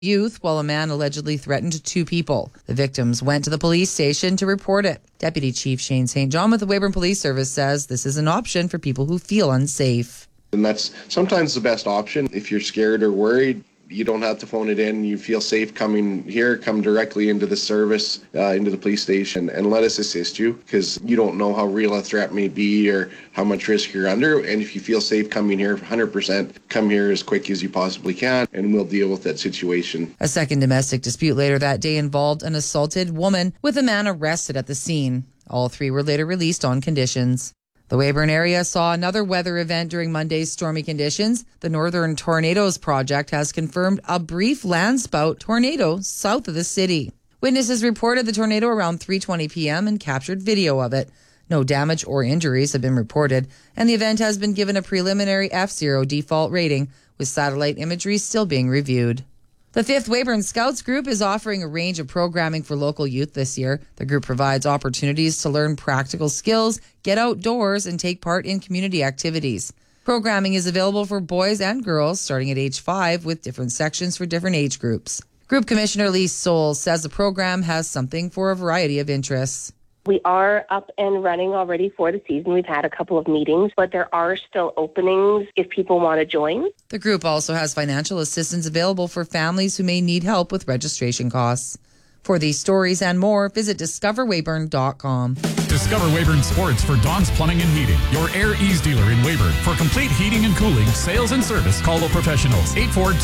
youth while a man allegedly threatened 2 people. The victims went to the police station to report it. Deputy Chief Shane St. John with the Weyburn Police Service says this is an option for people who feel unsafe. And that's sometimes the best option. If you're scared or worried, you don't have to phone it in. You feel safe coming here, come directly into the service, into the police station, and let us assist you, because you don't know how real a threat may be or how much risk you're under. And if you feel safe coming here, 100% come here as quick as you possibly can, and we'll deal with that situation. A second domestic dispute later that day involved an assaulted woman with a man arrested at the scene. All 3 were later released on conditions. The Weyburn area saw another weather event during Monday's stormy conditions. The Northern Tornadoes Project has confirmed a brief landspout tornado south of the city. Witnesses reported the tornado around 3:20 p.m. and captured video of it. No damage or injuries have been reported, and the event has been given a preliminary F0 default rating, with satellite imagery still being reviewed. The 5th Weyburn Scouts Group is offering a range of programming for local youth this year. The group provides opportunities to learn practical skills, get outdoors, and take part in community activities. Programming is available for boys and girls starting at age 5 with different sections for different age groups. Group Commissioner Lee Soul says the program has something for a variety of interests. We are up and running already for the season. We've had a couple of meetings, but there are still openings if people want to join. The group also has financial assistance available for families who may need help with registration costs. For these stories and more, visit discoverweyburn.com. Discover Weyburn Sports for Don's Plumbing and Heating, your Air Ease dealer in Weyburn. For complete heating and cooling, sales and service, call the professionals.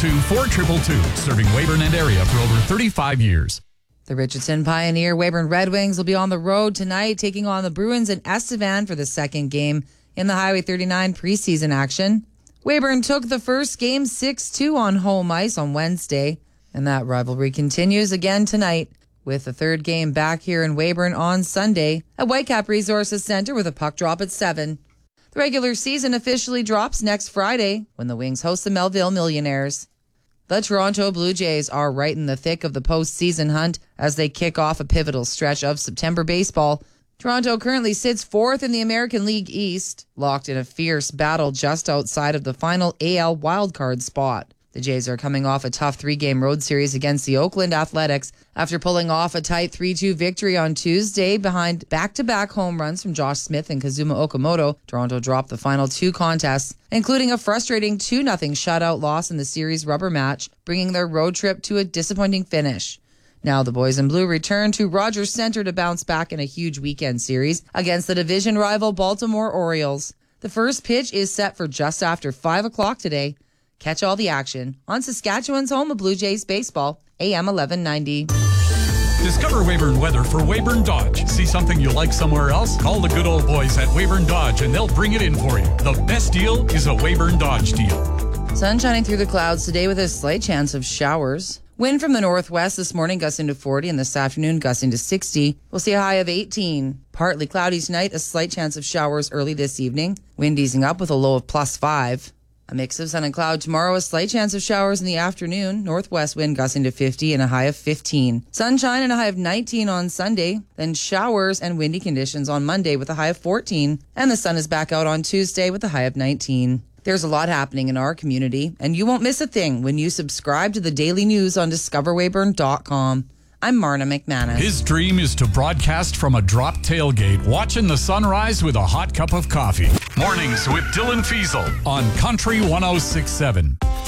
842-4222, serving Weyburn and area for over 35 years. The Richardson Pioneer Weyburn Red Wings will be on the road tonight, taking on the Bruins in Estevan for the second game in the Highway 39 preseason action. Weyburn took the first game 6-2 on home ice on Wednesday, and that rivalry continues again tonight, with the third game back here in Weyburn on Sunday at Whitecap Resources Centre with a puck drop at 7. The regular season officially drops next Friday when the Wings host the Melville Millionaires. The Toronto Blue Jays are right in the thick of the postseason hunt as they kick off a pivotal stretch of September baseball. Toronto currently sits 4th in the American League East, locked in a fierce battle just outside of the final AL wildcard spot. The Jays are coming off a tough 3-game road series against the Oakland Athletics after pulling off a tight 3-2 victory on Tuesday behind back-to-back home runs from Josh Smith and Kazuma Okamoto. Toronto dropped the final 2 contests, including a frustrating 2-0 shutout loss in the series rubber match, bringing their road trip to a disappointing finish. Now the boys in blue return to Rogers Centre to bounce back in a huge weekend series against the division rival Baltimore Orioles. The first pitch is set for just after 5 o'clock today. Catch all the action on Saskatchewan's home of Blue Jays baseball, AM 1190. Discover Weyburn weather for Weyburn Dodge. See something you like somewhere else? Call the good old boys at Weyburn Dodge and they'll bring it in for you. The best deal is a Weyburn Dodge deal. Sun shining through the clouds today with a slight chance of showers. Wind from the northwest this morning gusting to 40 and this afternoon gusting to 60. We'll see a high of 18. Partly cloudy tonight, a slight chance of showers early this evening. Wind easing up with a low of +5. A mix of sun and cloud tomorrow, a slight chance of showers in the afternoon. Northwest wind gusting to 50 and a high of 15. Sunshine and a high of 19 on Sunday. Then showers and windy conditions on Monday with a high of 14. And the sun is back out on Tuesday with a high of 19. There's a lot happening in our community, and you won't miss a thing when you subscribe to the daily news on discoverweyburn.com. I'm Marna McManus. His dream is to broadcast from a drop tailgate, watching the sunrise with a hot cup of coffee. Mornings with Dylan Fiesel on Country 106.7.